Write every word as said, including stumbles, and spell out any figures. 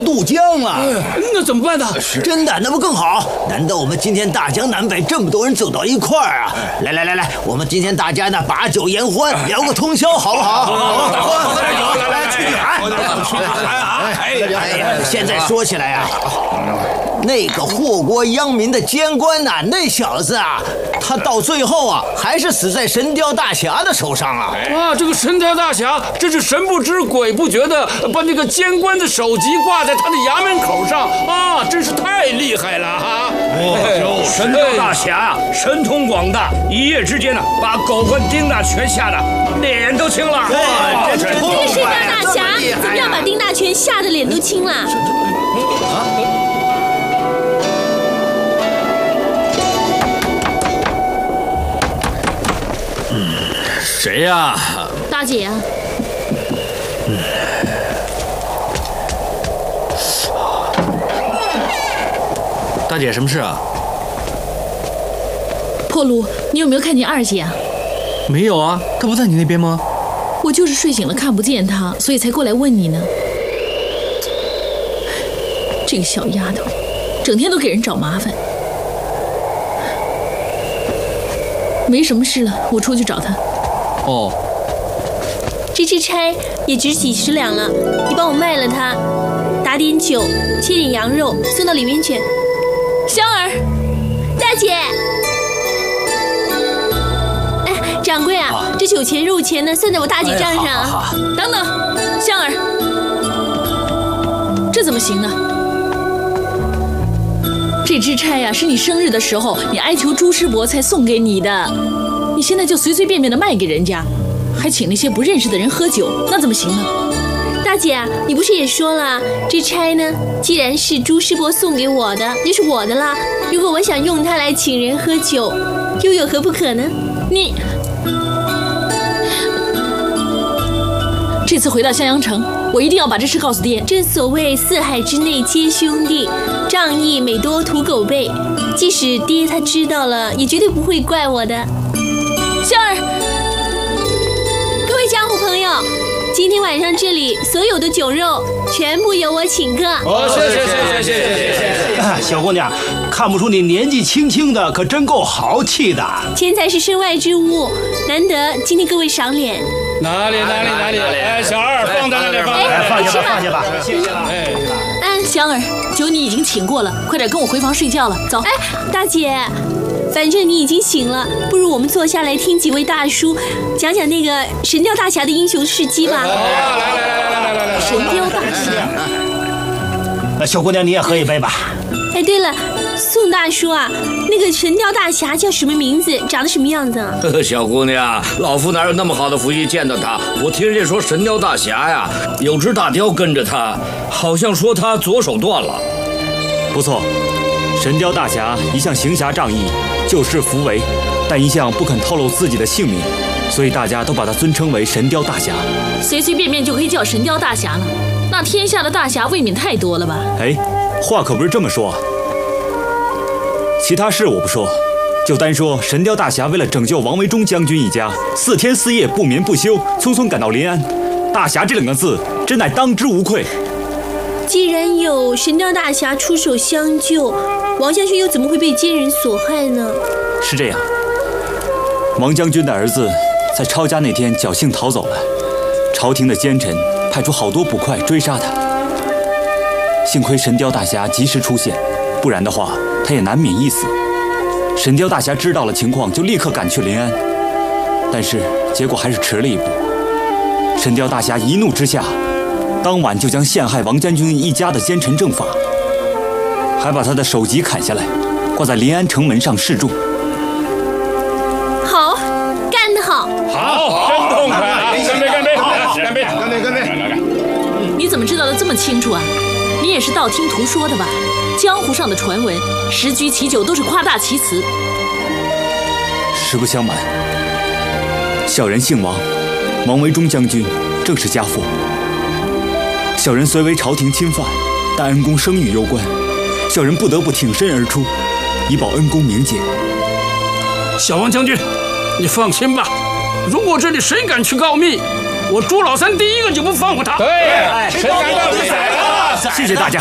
渡江了。 那怎么办呢？ 真的，那不更好？难道我们今天大江南北这么多人走到一块儿啊？来来来来，我们今天大家呢把酒言欢，聊个通宵，好不好？好，喝点酒，来来，去喊，去喊啊！哎呀，现在说起来啊。那个祸国殃民的监官呐、啊，那小子啊，他到最后啊，还是死在神雕大侠的手上啊！ 哇，这个神雕大侠真是神不知鬼不觉的把那个监官的首级挂在他的衙门口上啊，真是太厉害了哈！ 哦，神雕大侠啊，神通广大，一夜之间呢、啊，把狗官丁大全吓得脸都青了。 哇，这个神雕大侠怎么样把丁大全吓得脸都青了？啊！ 谁呀、啊？ 大姐啊！嗯、 大姐，什么事啊？ 破路，你有没有看见二姐啊？ 没有啊，她不在你那边吗？ 我就是睡醒了看不见她，所以才过来问你呢。这个小丫头，整天都给人找麻烦。没什么事了，我出去找她。 哦， 这只钗也值几十两了，你帮我卖了它，打点酒，切点羊肉送到里面去。香儿，大姐，哎，掌柜啊，啊这酒钱肉钱呢，算在我大姐账上。哎、好好好等等，香儿，这怎么行呢？这只钗呀、啊，是你生日的时候你哀求朱师伯才送给你的。你现在就随随便便的卖给人家，还请那些不认识的人喝酒，那怎么行呢？大姐啊，你不是也说了，这钗呢，既然是朱师伯送给我的，就是我的啦。如果我想用它来请人喝酒，又有何不可呢？你这次回到襄阳城，我一定要把这事告诉爹。正所谓四海之内皆兄弟，仗义每多屠狗辈。即使爹他知道了，也绝对不会怪我的。香儿，各位江湖朋友，今天晚上这里所有的酒肉全部由我请客。 哦，谢谢谢谢谢谢谢谢。 小姑娘，看不出你年纪轻轻的，可真够豪气的。 钱财是身外之物，难得今天各位赏脸。 哪里哪里哪里？哎，小二放在那里放， 哎，放下吧放下吧，谢谢了。 哎，嗯，香儿，酒你已经请过了，快点跟我回房睡觉了。走。哎，大姐。反正你已经醒了，不如我们坐下来听几位大叔讲讲那个神雕大侠的英雄事迹吧。 来来来来来来来， 神雕大侠。 那小姑娘你也喝一杯吧。 哎，对了，宋大叔啊，那个神雕大侠叫什么名字？长得什么样子啊？ 小姑娘，老夫哪有那么好的福气见到他？我听人家说神雕大侠呀，有只大雕跟着他，好像说他左手断了。 不错，神雕大侠一向行侠仗义，救世扶危，但一向不肯透露自己的姓名，所以大家都把他尊称为神雕大侠。 随随便便就可以叫神雕大侠了，那天下的大侠未免太多了吧？ 哎，话可不是这么说。其他事我不说，就单说神雕大侠为了拯救王维忠将军一家，四天四夜不眠不休，匆匆赶到临安。大侠这两个字，真乃当之无愧。 既然有神雕大侠出手相救，王将军又怎么会被奸人所害呢？ 是这样，王将军的儿子在抄家那天侥幸逃走了，朝廷的奸臣派出好多捕快追杀他，幸亏神雕大侠及时出现，不然的话他也难免一死。神雕大侠知道了情况，就立刻赶去临安，但是结果还是迟了一步。神雕大侠一怒之下，当晚就将陷害王将军一家的奸臣正法，还把他的首级砍下来，挂在临安城门上示众。 好，干得好！ 好，真痛快啊！干杯，干杯，干杯， 干杯，干杯！ 你怎么知道的这么清楚啊？你也是道听途说的吧？江湖上的传闻，十居其九都是夸大其词。 实不相瞒，小人姓王，王维忠将军正是家父。小人虽为朝廷亲犯，但恩公声誉攸关，小人不得不挺身而出，以保恩公名节。 小王将军，你放心吧，如果这里谁敢去告密， 我朱老三第一个就不放过他。 对，神难道你宰了？ 谢谢大家。